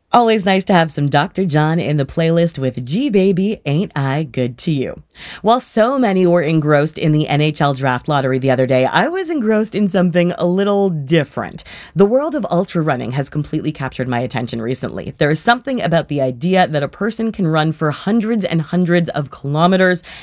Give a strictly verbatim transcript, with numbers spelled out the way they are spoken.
Always nice to have some doctor John in the playlist with G Baby, Ain't I Good to You? While so many were engrossed in the N H L draft lottery the other day, I was engrossed in something a little different. The world of ultra running has completely captured my attention recently. There is something about the idea that a person can run for hundreds and hundreds of kilometers